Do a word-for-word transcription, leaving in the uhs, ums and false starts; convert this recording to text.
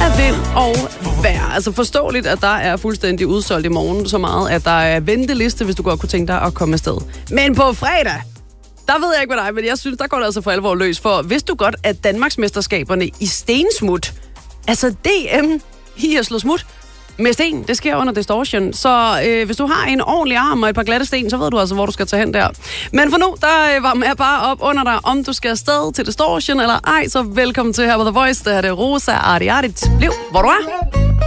af vind og vejr. Altså forståeligt, at der er fuldstændig udsolgt i morgen så meget, at der er venteliste, hvis du godt kunne tænke dig at komme afsted. Men på fredag, der ved jeg ikke med dig, men jeg synes, der går det altså for alvor løs. For vidste du godt, at Danmarksmesterskaberne i stensmut, altså D M i at slå smut med sten, det sker under Distortion. Så øh, hvis du har en ordentlig arm og et par glatte sten, så ved du altså, hvor du skal tage hen der. Men for nu, der øh, var med bare op under dig, om du skal afsted til Distortion eller ej, så velkommen til her på The Voice. Det her er det Rosa Ariarit. Bliv, hvor du er.